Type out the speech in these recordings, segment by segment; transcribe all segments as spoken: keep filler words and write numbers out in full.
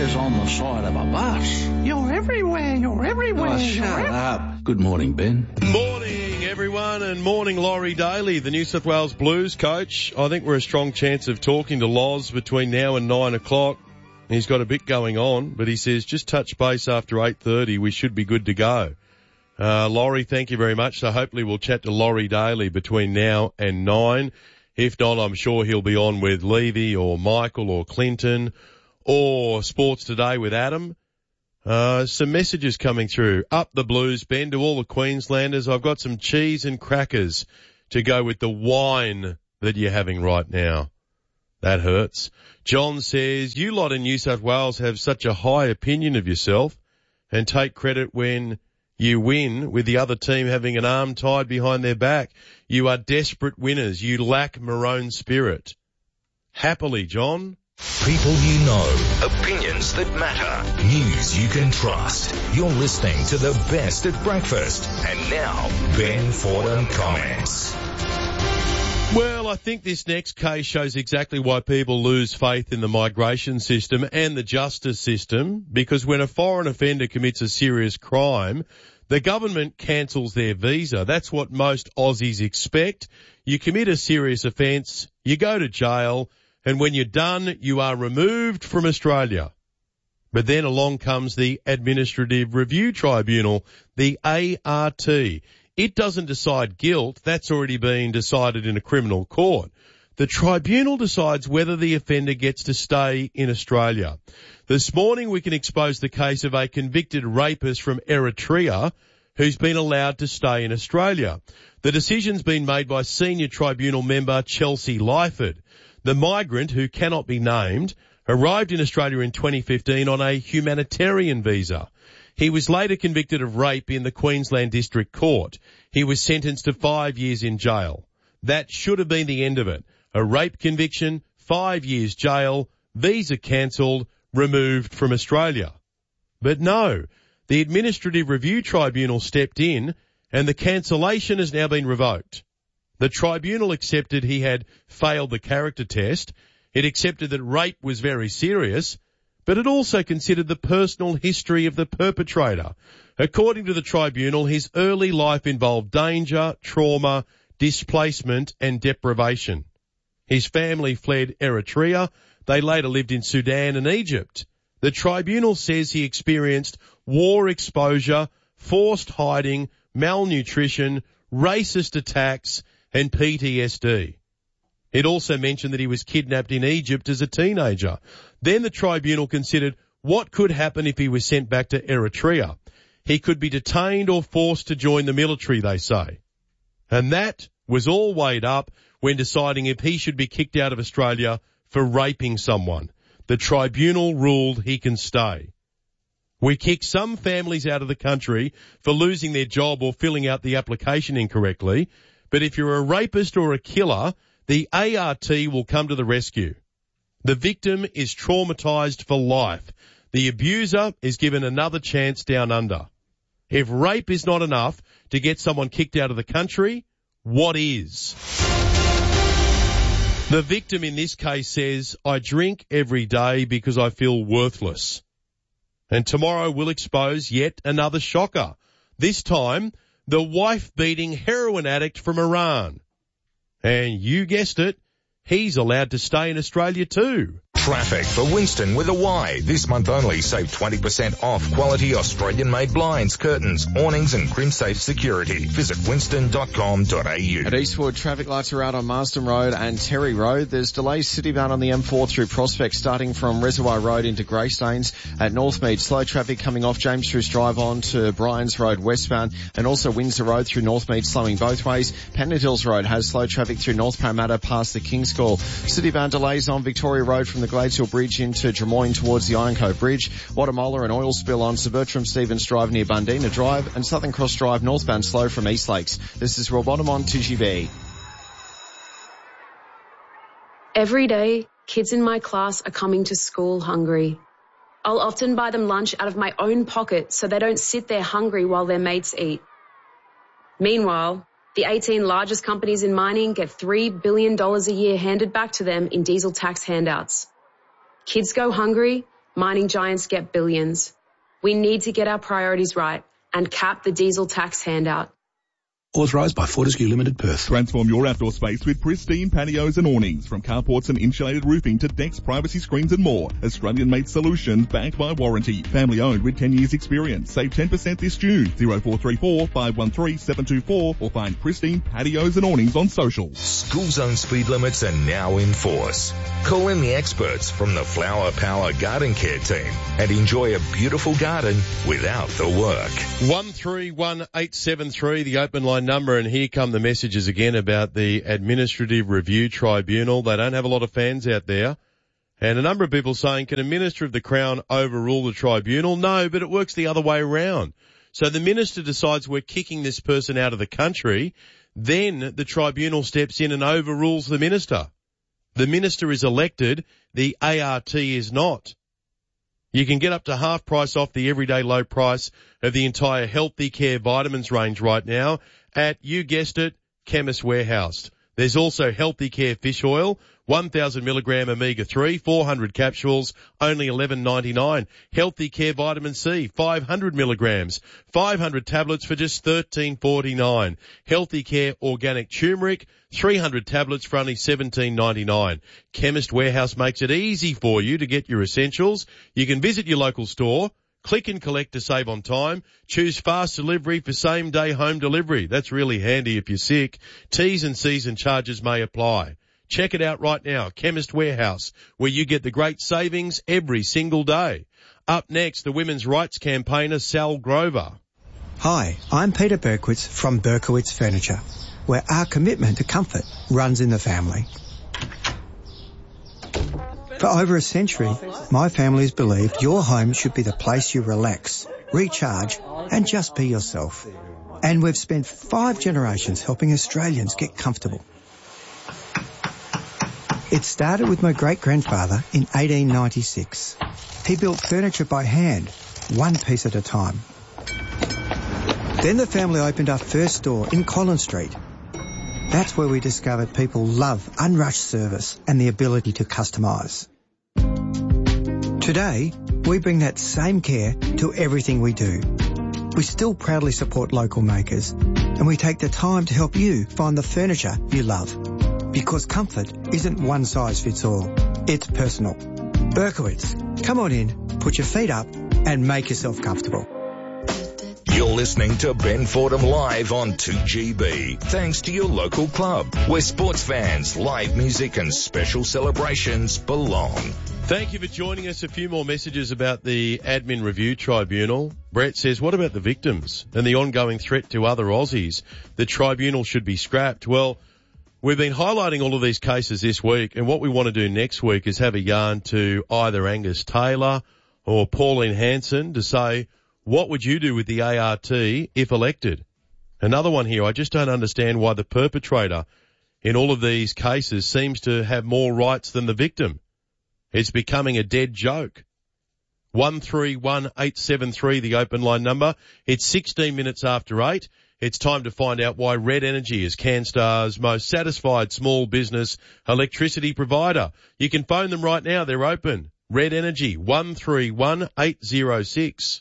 says on the side of a bus. You're everywhere, you're everywhere. Oh, shut you're up. Good morning, Ben. Morning, everyone, and morning, Laurie Daly, the New South Wales Blues coach. I think we're a strong chance of talking to Loz between now and nine o'clock. He's got a bit going on, but he says just touch base after eight thirty. We should be good to go. Uh, Laurie, thank you very much. So hopefully we'll chat to Laurie Daly between now and nine. If not, I'm sure he'll be on with Levy or Michael or Clinton or Sports Today with Adam. Uh, some messages coming through. Up the Blues, Ben, to all the Queenslanders. I've got some cheese and crackers to go with the wine that you're having right now. That hurts. John says, you lot in New South Wales have such a high opinion of yourself and take credit when you win with the other team having an arm tied behind their back. You are desperate winners. You lack Maroon spirit. Happily, John. People you know, opinions that matter, news you can trust. You're listening to the best at breakfast. And now, Ben Fordham comments. Well, I think this next case shows exactly why people lose faith in the migration system and the justice system, because when a foreign offender commits a serious crime, the government cancels their visa. That's what most Aussies expect. You commit a serious offence, you go to jail, and when you're done, you are removed from Australia. But then along comes the Administrative Review Tribunal, the A R T. It doesn't decide guilt. That's already been decided in a criminal court. The tribunal decides whether the offender gets to stay in Australia. This morning we can expose the case of a convicted rapist from Eritrea who's been allowed to stay in Australia. The decision's been made by senior tribunal member Chelsea Lyford. The migrant, who cannot be named, arrived in Australia in twenty fifteen on a humanitarian visa. He was later convicted of rape in the Queensland District Court. He was sentenced to five years in jail. That should have been the end of it. A rape conviction, five years jail, visa cancelled, removed from Australia. But no, the Administrative Review Tribunal stepped in and the cancellation has now been revoked. The tribunal accepted he had failed the character test. It accepted that rape was very serious, but it also considered the personal history of the perpetrator. According to the tribunal, his early life involved danger, trauma, displacement and deprivation. His family fled Eritrea. They later lived in Sudan and Egypt. The tribunal says he experienced war exposure, forced hiding, malnutrition, racist attacks and P T S D. It also mentioned that he was kidnapped in Egypt as a teenager. Then the tribunal considered what could happen if he was sent back to Eritrea. He could be detained or forced to join the military, they say. And that was all weighed up when deciding if he should be kicked out of Australia for raping someone. The tribunal ruled he can stay. We kick some families out of the country for losing their job or filling out the application incorrectly, but if you're a rapist or a killer, the A R T will come to the rescue. The victim is traumatised for life. The abuser is given another chance down under. If rape is not enough to get someone kicked out of the country, what is? The victim in this case says, I drink every day because I feel worthless. And tomorrow we'll expose yet another shocker. This time, the wife-beating heroin addict from Iran. And you guessed it, he's allowed to stay in Australia too. Traffic for Winston with a Y. This month only, save twenty percent off quality Australian-made blinds, curtains, awnings and CrimSafe security. Visit winston dot com dot a u. At Eastwood, traffic lights are out on Marsden Road and Terry Road. There's delays citybound on the M four through Prospect, starting from Reservoir Road into Greystanes. At Northmead, slow traffic coming off James Truce Drive on to Bryans Road westbound, and also Windsor Road through Northmead slowing both ways. Pennant Hills Road has slow traffic through North Parramatta past the King's School. Citybound delays on Victoria Road from the Gladeshill Bridge into Drummoyne towards the Iron Cove Bridge. Watamolla, an oil spill on Sir Bertram Stevens Drive near Bundina Drive, and Southern Cross Drive northbound slow from East Lakes. This is Rob Bottom on two G B. Every day, kids in my class are coming to school hungry. I'll often buy them lunch out of my own pocket so they don't sit there hungry while their mates eat. Meanwhile, the eighteen largest companies in mining get three billion dollars a year handed back to them in diesel tax handouts. Kids go hungry mining giants get billions. We need to get our priorities right and cap the diesel tax handout. Authorised by Fortescue Limited, Perth. Transform your outdoor space with pristine patios and awnings. From carports and insulated roofing to decks, privacy screens and more. Australian-made solutions backed by warranty. Family-owned with ten years experience. Save ten percent this June. oh four three four, five one three, seven two four or find Pristine Patios and Awnings on social. School zone speed limits are now in force. Call in the experts from the Flower Power Garden Care team and enjoy a beautiful garden without the work. one three one eight seven three, the open line number, and here come the messages again about the Administrative Review Tribunal. They don't have a lot of fans out there. And a number of people saying, can a Minister of the Crown overrule the tribunal? No, but it works the other way around. So the Minister decides we're kicking this person out of the country, then the tribunal steps in and overrules the Minister. The Minister is elected, the A R T is not. You can get up to half price off the everyday low price of the entire Healthy Care vitamins range right now at, you guessed it, Chemist Warehouse. There's also Healthy Care fish oil, one thousand milligram omega three, four hundred capsules, only eleven ninety-nine. Healthy Care vitamin C, five hundred milligrams, five hundred tablets for just thirteen forty-nine. Healthy Care organic turmeric, three hundred tablets for only seventeen ninety-nine. Chemist Warehouse makes it easy for you to get your essentials. You can visit your local store, click and collect to save on time. Choose fast delivery for same day home delivery. That's really handy if you're sick. T's and C's and charges may apply. Check it out right now, Chemist Warehouse, where you get the great savings every single day. Up next, the women's rights campaigner Sal Grover. Hi, I'm Peter Berkowitz from Berkowitz Furniture, where our commitment to comfort runs in the family. For over a century, my family's believed your home should be the place you relax, recharge, and just be yourself. And we've spent five generations helping Australians get comfortable. It started with my great-grandfather in eighteen ninety-six. He built furniture by hand, one piece at a time. Then the family opened our first store in Collins Street. That's where we discovered people love unrushed service and the ability to customise. Today, we bring that same care to everything we do. We still proudly support local makers, and we take the time to help you find the furniture you love. Because comfort isn't one size fits all. It's personal. Berkowitz, come on in, put your feet up, and make yourself comfortable. You're listening to Ben Fordham Live on two G B. Thanks to your local club, where sports fans, live music and special celebrations belong. Thank you for joining us. A few more messages about the Admin Review Tribunal. Brett says, what about the victims and the ongoing threat to other Aussies? The tribunal should be scrapped. Well, we've been highlighting all of these cases this week, and what we want to do next week is have a yarn to either Angus Taylor or Pauline Hanson to say, what would you do with the A R T if elected? Another one here, I just don't understand why the perpetrator in all of these cases seems to have more rights than the victim. It's becoming a dead joke. one three one eight seven three, the open line number. It's sixteen minutes after eight. It's time to find out why Red Energy is CanStar's most satisfied small business electricity provider. You can phone them right now. They're open. Red Energy, one three one eight zero six.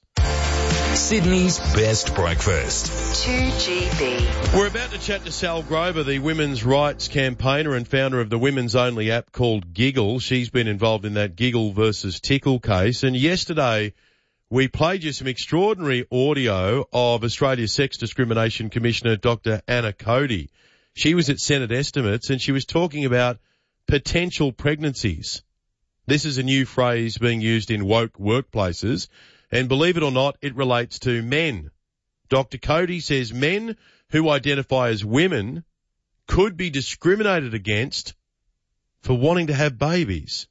Sydney's best breakfast. two G B. We're about to chat to Sal Grover, the women's rights campaigner and founder of the women's only app called Giggle. She's been involved in that Giggle versus Tickle case. And yesterday we played you some extraordinary audio of Australia's Sex Discrimination Commissioner, Doctor Anna Cody. She was at Senate Estimates and she was talking about potential pregnancies. This is a new phrase being used in woke workplaces. And believe it or not, it relates to men. Doctor Cody says men who identify as women could be discriminated against for wanting to have babies.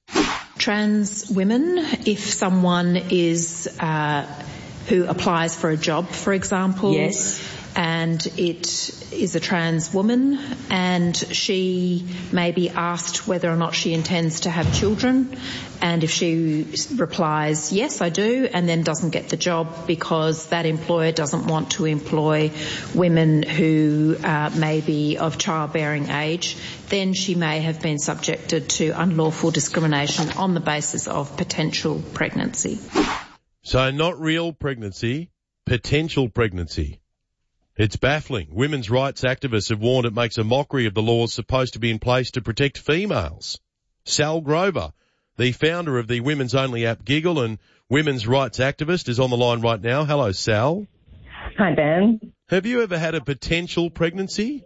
Trans women, if someone is uh, who applies for a job, for example, yes. and it is a trans woman, and she may be asked whether or not she intends to have children, and if she replies, yes, I do, and then doesn't get the job because that employer doesn't want to employ women who uh, may be of childbearing age, then she may have been subjected to unlawful discrimination on the basis of potential pregnancy. So not real pregnancy, potential pregnancy. It's baffling. Women's rights activists have warned it makes a mockery of the laws supposed to be in place to protect females. Sal Grover, the founder of the women's only app Giggle and women's rights activist, is on the line right now. Hello, Sal. Hi, Ben. Have you ever had a potential pregnancy?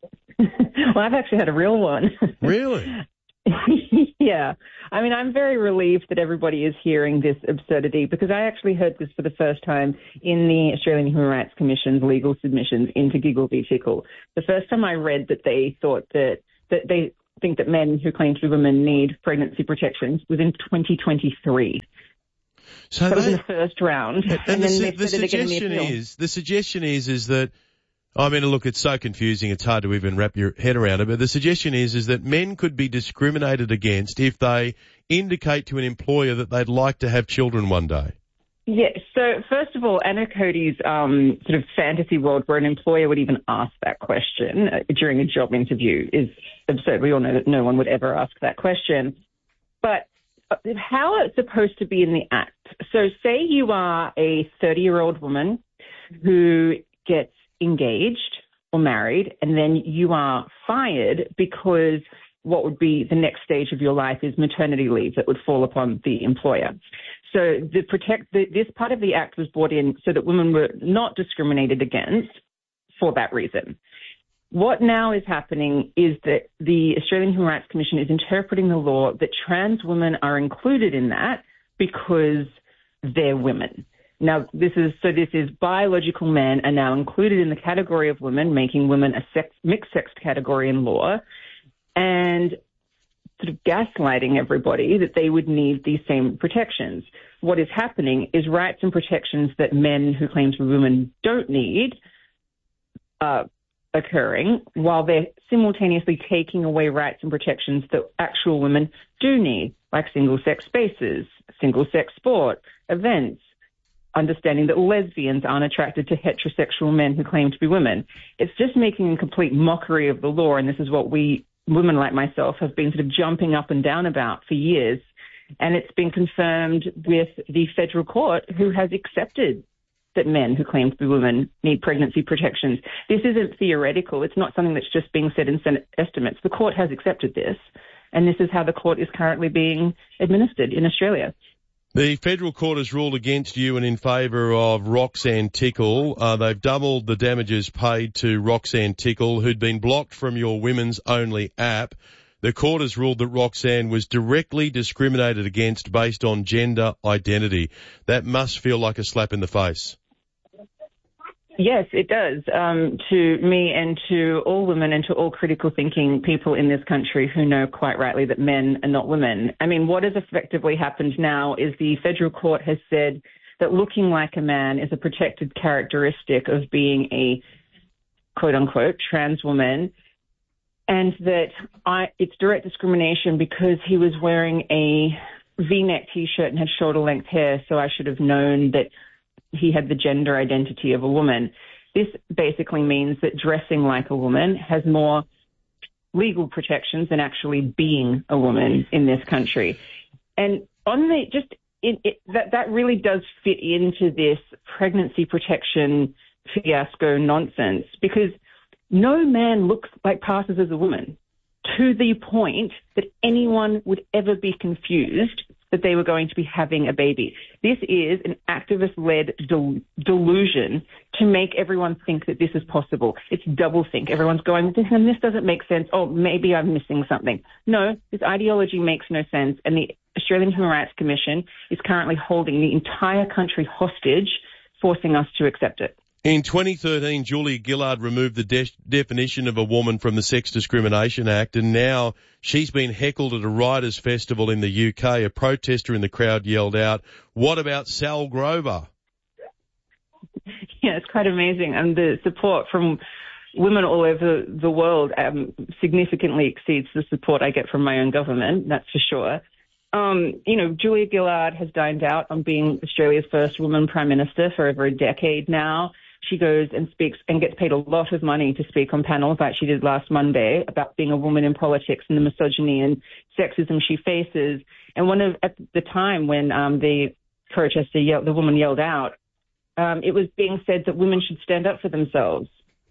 Well, I've actually had a real one. Really? Yeah. I mean, I'm very relieved that everybody is hearing this absurdity, because I actually heard this for the first time in the Australian Human Rights Commission's legal submissions into Giggle v Tickle. The first time I read that they thought that, that they think that men who claim to be women need pregnancy protections was in twenty twenty-three. So that they, was in the first round. And, and, and the, then su- they the said it again in the suggestion appeal. is, the suggestion is, is that, I mean, look, it's so confusing, it's hard to even wrap your head around it, but the suggestion is, is that men could be discriminated against if they indicate to an employer that they'd like to have children one day. Yeah, so first of all, Anna Cody's um, sort of fantasy world where an employer would even ask that question uh, during a job interview is absurd. We all know that no one would ever ask that question. But how it's supposed to be in the act. So say you are a thirty-year-old woman who gets engaged or married, and then you are fired because what would be the next stage of your life is maternity leave that would fall upon the employer. So the protect the, this part of the act was brought in so that women were not discriminated against for that reason. What now is happening is that the Australian Human Rights Commission is interpreting the law that trans women are included in that because they're women. Now, this is so this is biological men are now included in the category of women, making women a sex, mixed-sex category in law, and sort of gaslighting everybody that they would need these same protections. What is happening is rights and protections that men who claim to be women don't need uh, occurring, while they're simultaneously taking away rights and protections that actual women do need, like single-sex spaces, single-sex sport, events, understanding that lesbians aren't attracted to heterosexual men who claim to be women. It's just making a complete mockery of the law, and this is what we, women like myself, have been sort of jumping up and down about for years. And it's been confirmed with the federal court, who has accepted that men who claim to be women need pregnancy protections. This isn't theoretical. It's not something that's just being said in Senate estimates. The court has accepted this, and this is how the court is currently being administered in Australia. The federal court has ruled against you and in favour of Roxanne Tickle. Uh, they've doubled the damages paid to Roxanne Tickle, who'd been blocked from your women's only app. The court has ruled that Roxanne was directly discriminated against based on gender identity. That must feel like a slap in the face. Yes, it does, um, to me and to all women and to all critical thinking people in this country who know quite rightly that men are not women. I mean, what has effectively happened now is the federal court has said that looking like a man is a protected characteristic of being a quote-unquote trans woman, and that I, it's direct discrimination because he was wearing a V-neck T-shirt and had shoulder-length hair, so I should have known that he had the gender identity of a woman. This basically means that dressing like a woman has more legal protections than actually being a woman in this country. And on the just it, it, that that really does fit into this pregnancy protection fiasco nonsense, because no man looks like passes as a woman, to the point that anyone would ever be confused that they were going to be having a baby. This is an activist-led del- delusion to make everyone think that this is possible. It's double-think. Everyone's going, this and this doesn't make sense. Oh, maybe I'm missing something. No, this ideology makes no sense, and the Australian Human Rights Commission is currently holding the entire country hostage, forcing us to accept it. In twenty thirteen, Julia Gillard removed the de- definition of a woman from the Sex Discrimination Act, and now she's been heckled at a writers' festival in the U K. A protester in the crowd yelled out, "What about Sal Grover?" Yeah, it's quite amazing. And the support from women all over the world um, significantly exceeds the support I get from my own government, that's for sure. Um, you know, Julia Gillard has dined out on being Australia's first woman Prime Minister for over a decade now. She goes and speaks and gets paid a lot of money to speak on panels like she did last Monday about being a woman in politics and the misogyny and sexism she faces. And one of, at the time when um, the protester yelled, the woman yelled out, um, it was being said that women should stand up for themselves,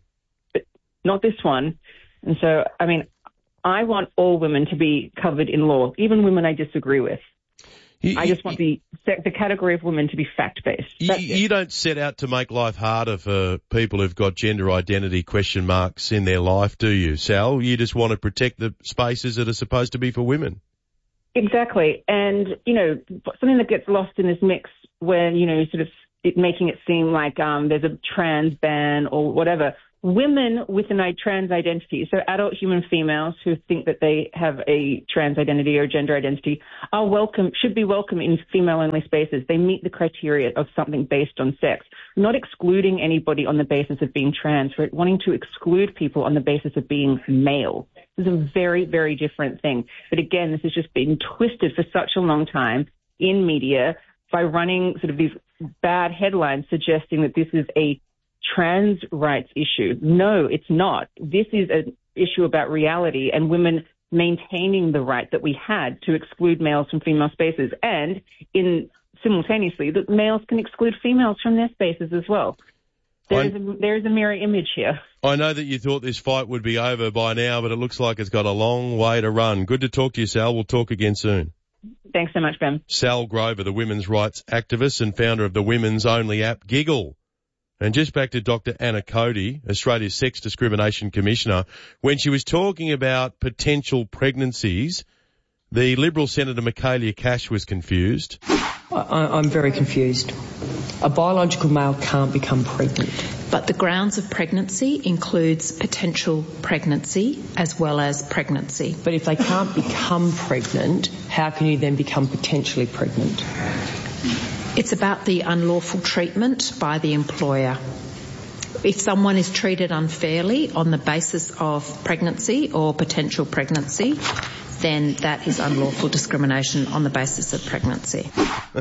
but not this one. And so, I mean, I want all women to be covered in law, even women I disagree with. You, I just want the the category of women to be fact-based. You, you don't set out to make life harder for people who've got gender identity question marks in their life, do you, Sal? You just want to protect the spaces that are supposed to be for women. Exactly. And, you know, something that gets lost in this mix when, you know, sort of it, making it seem like um, there's a trans ban or whatever. Women with a trans identity, so adult human females who think that they have a trans identity or gender identity, are welcome, should be welcome in female-only spaces. They meet the criteria of something based on sex, not excluding anybody on the basis of being trans, but wanting to exclude people on the basis of being male. This is a very, very different thing. But again, this has just been twisted for such a long time in media by running sort of these bad headlines suggesting that this is a trans rights issue. No, it's not. This is an issue about reality and women maintaining the right that we had to exclude males from female spaces, and in simultaneously that males can exclude females from their spaces as well. There is a, there is a mirror image here. I know that you thought this fight would be over by now, but it looks like it's got a long way to run. Good to talk to you, Sal. We'll talk again soon. Thanks so much, Ben. Sal Grover, the women's rights activist and founder of the women's only app Giggle. And just back to Doctor Anna Cody, Australia's Sex Discrimination Commissioner, when she was talking about potential pregnancies, the Liberal Senator Michaelia Cash was confused. I, I'm very confused. A biological male can't become pregnant. But the grounds of pregnancy includes potential pregnancy as well as pregnancy. But if they can't become pregnant, how can you then become potentially pregnant? It's about the unlawful treatment by the employer. If someone is treated unfairly on the basis of pregnancy or potential pregnancy, then that is unlawful discrimination on the basis of pregnancy.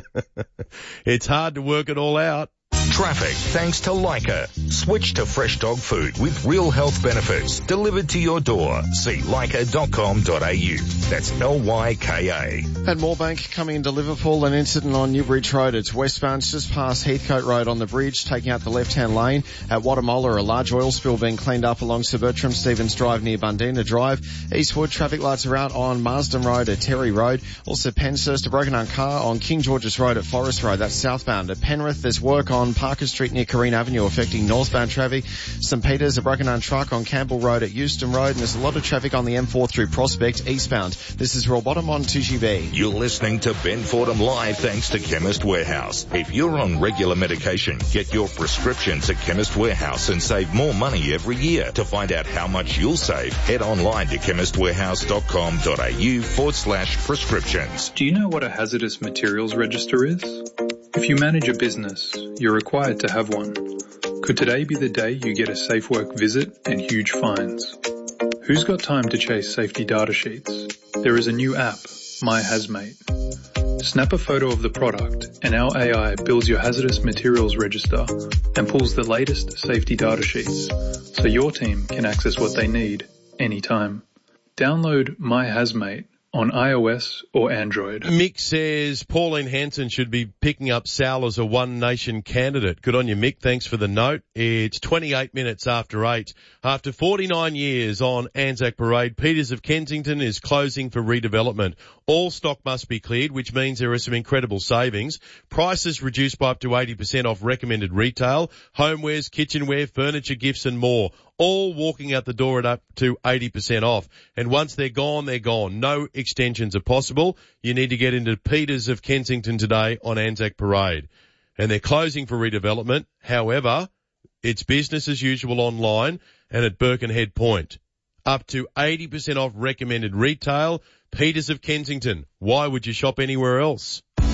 It's hard to work it all out. Traffic thanks to Leica. Switch to fresh dog food with real health benefits delivered to your door. See leica dot com dot a u. That's L Y K A. At Moorebank, coming into Liverpool, an incident on Newbridge Road. It's westbound, just past Heathcote Road on the bridge, taking out the left-hand lane. At Watamolla, a large oil spill being cleaned up along Sir Bertram Stevens Drive near Bundina Drive. Eastwood, traffic lights are out on Marsden Road at Terry Road. Also Penshurst, a broken-down car on King George's Road at Forest Road. That's southbound. At Penrith, there's work on Parker Street near Careen Avenue affecting northbound traffic. St Peters, a broken-down truck on Campbell Road at Euston Road, and there's a lot of traffic on the M four through Prospect eastbound. This is Royal Bottom on two G B. You're listening to Ben Fordham Live thanks to Chemist Warehouse. If you're on regular medication, get your prescriptions at Chemist Warehouse and save more money every year. To find out how much you'll save, head online to chemist warehouse dot com dot a u forward slash prescriptions. Do you know what a hazardous materials register is? If you manage a business, you're required to have one. Could today be the day you get a Safe Work visit and huge fines? Who's got time to chase safety data sheets? There is a new app, My Hazmate. Snap a photo of the product and our A I builds your hazardous materials register and pulls the latest safety data sheets so your team can access what they need anytime. Download My Hazmate on iOS or Android. Mick says Pauline Hanson should be picking up Sal as a One Nation candidate. Good on you, Mick. Thanks for the note. It's twenty-eight minutes after eight. After forty-nine years on Anzac Parade, Peters of Kensington is closing for redevelopment. All stock must be cleared, which means there are some incredible savings. Prices reduced by up to eighty percent off recommended retail, homewares, kitchenware, furniture, gifts and more. All walking out the door at up to eighty percent off. And once they're gone, they're gone. No extensions are possible. You need to get into Peters of Kensington today on Anzac Parade. And they're closing for redevelopment. However, it's business as usual online and at Birkenhead Point. Up to eighty percent off recommended retail. Peters of Kensington. Why would you shop anywhere else?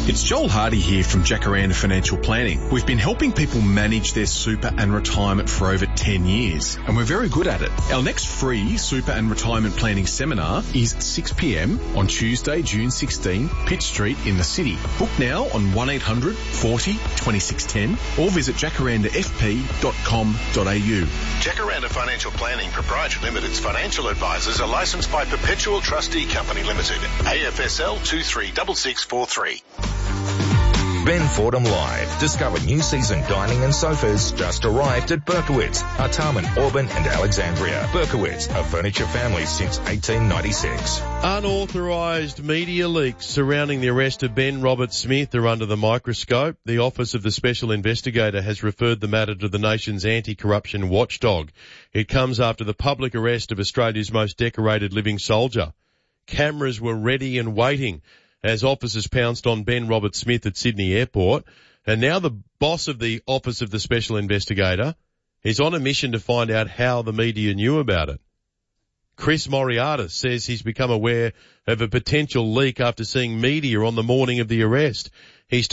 It's Joel Hardy here from Jacaranda Financial Planning. We've been helping people manage their super and retirement for over ten years, and we're very good at it. Our next free super and retirement planning seminar is six p.m. on Tuesday, June sixteenth, Pitt Street in the city. Book now on one eight hundred forty twenty-six ten or visit jacaranda f p dot com dot a u. Jacaranda Financial Planning Proprietary Limited's financial advisors are licensed by Perpetual Trustee Company Limited, A F S L two three six six four three. Ben Fordham Live. Discover new season dining and sofas just arrived at Berkowitz, Artarmon, Auburn and Alexandria. Berkowitz, a furniture family since eighteen ninety-six. Unauthorised media leaks surrounding the arrest of Ben Robert Smith are under the microscope. The Office of the Special Investigator has referred the matter to the nation's anti-corruption watchdog. It comes after the public arrest of Australia's most decorated living soldier. Cameras were ready and waiting as officers pounced on Ben Robert Smith at Sydney Airport. And now the boss of the Office of the Special Investigator is on a mission to find out how the media knew about it. Chris Moriartis says he's become aware of a potential leak after seeing media on the morning of the arrest. He's